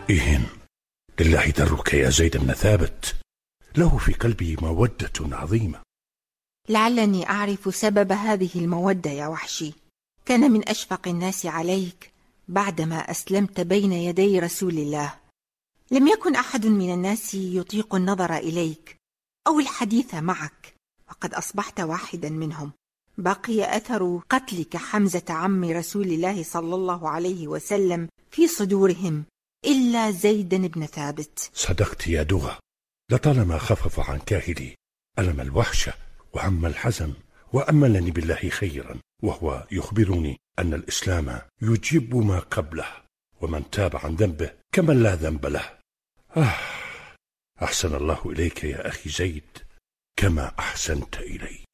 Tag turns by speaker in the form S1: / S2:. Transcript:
S1: إيه لله درك يا زيد بن ثابت، له في قلبي مودة عظيمة.
S2: لعلني أعرف سبب هذه المودة يا وحشي. كان من أشفق الناس عليك بعدما أسلمت بين يدي رسول الله. لم يكن أحد من الناس يطيق النظر إليك أو الحديث معك، وقد أصبحت واحدا منهم. بقي أثر قتلك حمزة عم رسول الله صلى الله عليه وسلم في صدورهم إلا زيد بن ثابت.
S1: صدقت يا دغى، لطالما خفف عن كاهلي ألم الوحشة وعم الحزن، وأملني بالله خيرا، وهو يخبرني أن الإسلام يجيب ما قبله، ومن تاب عن ذنبه كمن لا ذنب له. أحسن الله إليك يا أخي زيد كما أحسنت إلي.